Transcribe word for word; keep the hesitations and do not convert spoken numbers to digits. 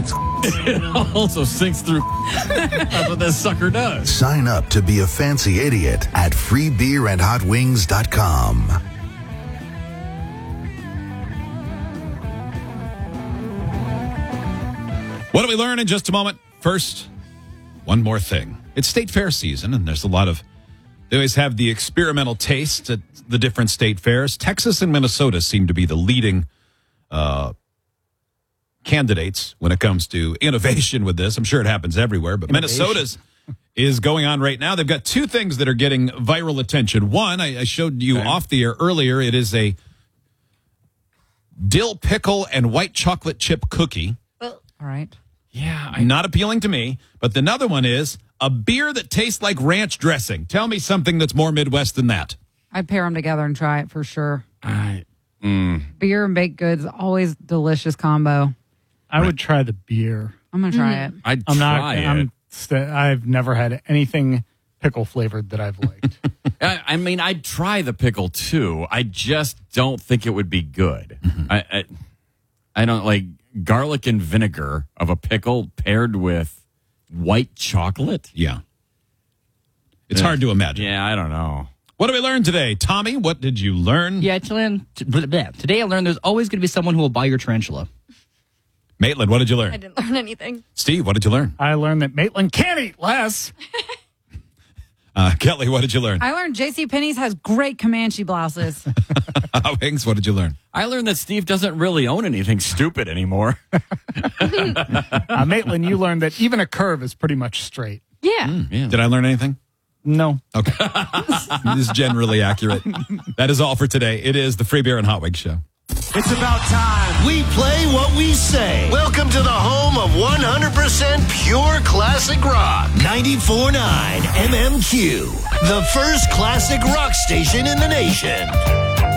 That's It also sinks through. That's what this sucker does. Sign up to be a fancy idiot at free beer and hot wings dot com. What do we learn in just a moment? First, one more thing. It's state fair season, and there's a lot of... They always have the experimental taste at the different state fairs. Texas and Minnesota seem to be the leading uh, candidates when it comes to innovation with this. I'm sure it happens everywhere, but Innovation. Minnesota's is going on right now. They've got two things that are getting viral attention. One, I, I showed you Okay. off the air earlier. It is a dill pickle and white chocolate chip cookie. All right. Yeah, I Not appealing to me. But another one is a beer that tastes like ranch dressing. Tell me something that's more Midwest than that. I'd pair them together and try it for sure. I, Beer and baked goods, always delicious combo. I would try the beer. I'm going to try it. I'd I'm not. try it. I'm. St- I've never had anything pickle flavored that I've liked. I, I mean, I'd try the pickle too. I just don't think it would be good. I, I, I don't like garlic and vinegar of a pickle paired with white chocolate. Yeah. It's hard to imagine. Yeah, I don't know. What did we learn today? Tommy, what did you learn? Yeah, today, today I learned there's always going to be someone who will buy your tarantula. Maitland, what did you learn? I didn't learn anything. Steve, what did you learn? I learned that Maitland can't eat less. Uh, Kelly, what did you learn? I learned JCPenney's has great Comanche blouses. Uh, Wings, what did you learn? I learned that Steve doesn't really own anything stupid anymore. Uh, Maitland, you learned that even a curve is pretty much straight. Yeah. Yeah. Did I learn anything? No. Okay. This is generally accurate. That is all for today. It is the Free Beer and Hot Wings Show. It's about time. We play what we say. Welcome to the home of one hundred percent pure classic rock. ninety-four point nine M M Q. The first classic rock station in the nation.